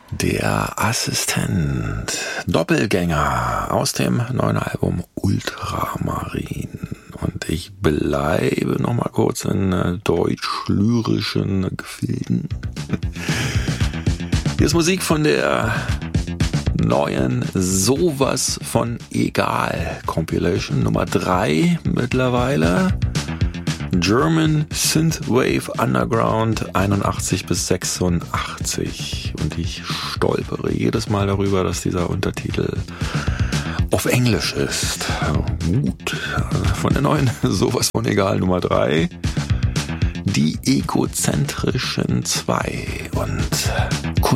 Der Assistent, Doppelgänger aus dem neuen Album Ultramarin. Und ich bleibe noch mal kurz in deutsch-lyrischen Gefilden. Hier ist Musik von der neuen Sowas von Egal Compilation Nummer 3 mittlerweile. German Synthwave Underground 81 bis 86. Und ich stolpere jedes Mal darüber, dass dieser Untertitel auf Englisch ist. Gut, von der neuen Sowas von Egal Nummer 3. Die egozentrischen 2 und